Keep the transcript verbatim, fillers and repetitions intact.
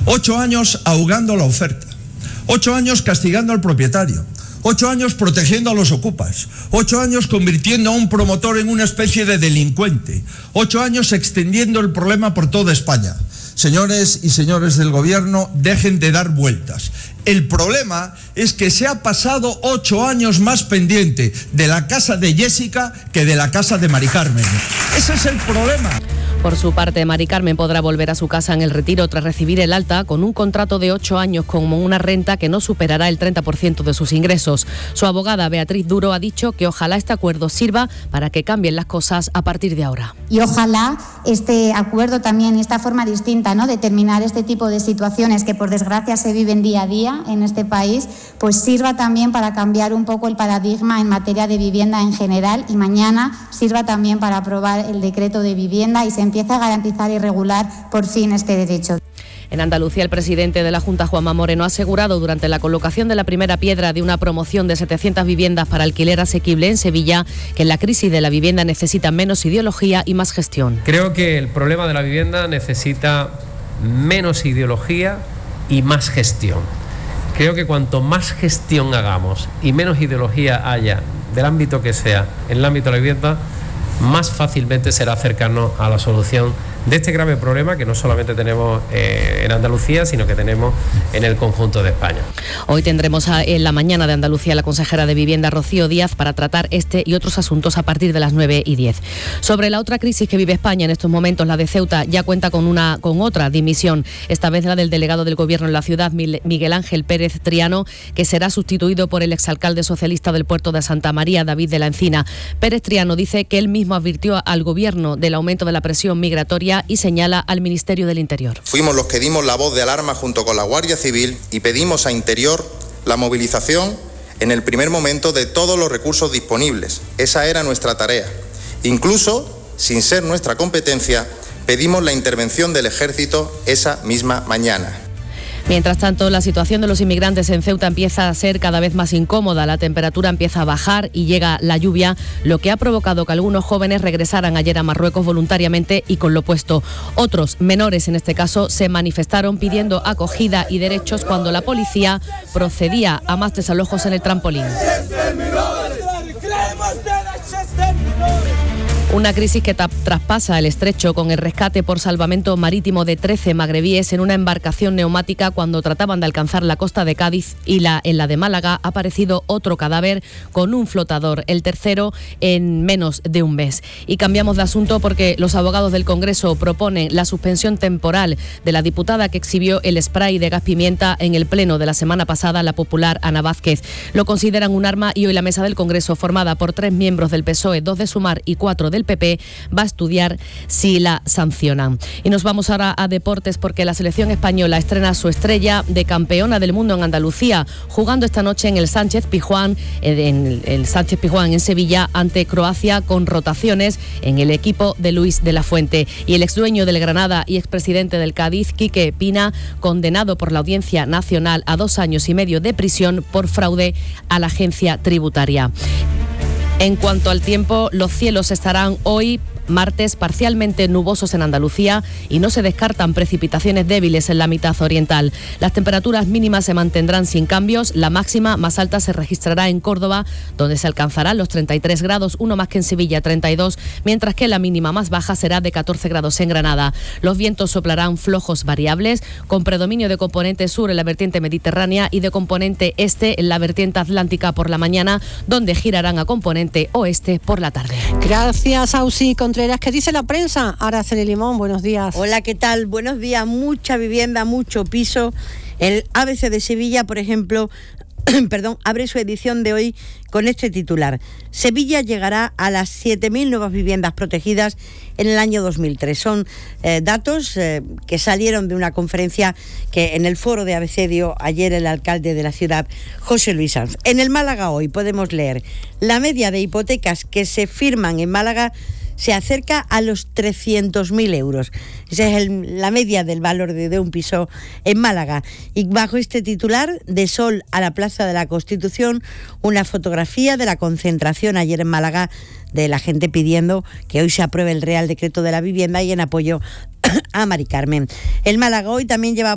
Ocho años ahogando la oferta. Ocho años castigando al propietario. Ocho años protegiendo a los ocupas. Ocho años convirtiendo a un promotor en una especie de delincuente. Ocho años extendiendo el problema por toda España. Señores y señores del gobierno, dejen de dar vueltas. El problema es que se ha pasado ocho años más pendiente de la casa de Jessica que de la casa de Mari Carmen. Ese es el problema. Por su parte, Mari Carmen podrá volver a su casa en el Retiro tras recibir el alta con un contrato de ocho años con una renta que no superará el treinta por ciento de sus ingresos. Su abogada, Beatriz Duro, ha dicho que ojalá este acuerdo sirva para que cambien las cosas a partir de ahora. Y ojalá este acuerdo también, esta forma distinta, ¿no?, de terminar este tipo de situaciones que por desgracia se viven día a día en este país, pues sirva también para cambiar un poco el paradigma en materia de vivienda en general y mañana sirva también para aprobar el decreto de vivienda y se empieza a garantizar y regular por fin este derecho. En Andalucía, el presidente de la Junta, Juanma Moreno, ha asegurado durante la colocación de la primera piedra de una promoción de setecientas viviendas para alquiler asequible en Sevilla que la crisis de la vivienda necesita menos ideología y más gestión. Creo que el problema de la vivienda necesita menos ideología y más gestión. Creo que cuanto más gestión hagamos y menos ideología haya, del ámbito que sea, en el ámbito de la vivienda, más fácilmente será acercarnos a la solución de este grave problema que no solamente tenemos eh, en Andalucía, sino que tenemos en el conjunto de España. Hoy tendremos a, en la mañana de Andalucía la consejera de Vivienda, Rocío Díaz, para tratar este y otros asuntos a partir de las nueve y diez. Sobre la otra crisis que vive España en estos momentos, la de Ceuta, ya cuenta con una con otra dimisión, esta vez la del delegado del Gobierno en la ciudad, Miguel Ángel Pérez Triano, que será sustituido por el exalcalde socialista del puerto de Santa María, David de la Encina. Pérez Triano dice que él mismo advirtió al Gobierno del aumento de la presión migratoria y señala al Ministerio del Interior. Fuimos los que dimos la voz de alarma junto con la Guardia Civil y pedimos a Interior la movilización en el primer momento de todos los recursos disponibles. Esa era nuestra tarea. Incluso, sin ser nuestra competencia, pedimos la intervención del Ejército esa misma mañana. Mientras tanto, la situación de los inmigrantes en Ceuta empieza a ser cada vez más incómoda. La temperatura empieza a bajar y llega la lluvia, lo que ha provocado que algunos jóvenes regresaran ayer a Marruecos voluntariamente y con lo puesto. Otros, menores en este caso, se manifestaron pidiendo acogida y derechos cuando la policía procedía a más desalojos en el trampolín. Una crisis que ta- traspasa el estrecho con el rescate por salvamento marítimo de trece magrebíes en una embarcación neumática cuando trataban de alcanzar la costa de Cádiz, y la, en la de Málaga ha aparecido otro cadáver con un flotador, el tercero en menos de un mes. Y cambiamos de asunto porque los abogados del Congreso proponen la suspensión temporal de la diputada que exhibió el spray de gas pimienta en el pleno de la semana pasada, la popular Ana Vázquez. Lo consideran un arma y hoy la mesa del Congreso, formada por tres miembros del P S O E, dos de Sumar y cuatro de el P P, va a estudiar si la sancionan. Y nos vamos ahora a deportes porque la selección española estrena su estrella de campeona del mundo en Andalucía, jugando esta noche en el Sánchez Pizjuán, en el Sánchez Pizjuán en Sevilla, ante Croacia, con rotaciones en el equipo de Luis de la Fuente. Y el exdueño del Granada y expresidente del Cádiz, Quique Pina, condenado por la Audiencia Nacional a dos años y medio de prisión por fraude a la agencia tributaria. En cuanto al tiempo, los cielos estarán hoy martes parcialmente nubosos en Andalucía y no se descartan precipitaciones débiles en la mitad oriental. Las temperaturas mínimas se mantendrán sin cambios, la máxima más alta se registrará en Córdoba, donde se alcanzarán los treinta y tres grados, uno más que en Sevilla, treinta y dos, mientras que la mínima más baja será de catorce grados en Granada. Los vientos soplarán flojos variables, con predominio de componente sur en la vertiente mediterránea y de componente este en la vertiente atlántica por la mañana, donde girarán a componente oeste por la tarde. Gracias, Ausi Contreras. ¿Qué dice la prensa? Araceli Limón, buenos días. Hola, ¿qué tal? Buenos días. Mucha vivienda, mucho piso. El A B C de Sevilla, por ejemplo, perdón, abre su edición de hoy con este titular: Sevilla llegará a las siete mil nuevas viviendas protegidas en el año dos mil tres. Son eh, datos eh, que salieron de una conferencia que en el foro de A B C dio ayer el alcalde de la ciudad, José Luis Sanz. En el Málaga hoy podemos leer: la media de hipotecas que se firman en Málaga se acerca a los trescientos mil euros. Esa es el, la media del valor de, de un piso en Málaga. Y bajo este titular, de Sol a la Plaza de la Constitución, una fotografía de la concentración ayer en Málaga de la gente pidiendo que hoy se apruebe el Real Decreto de la Vivienda y en apoyo a Mari Carmen. El Málaga hoy también lleva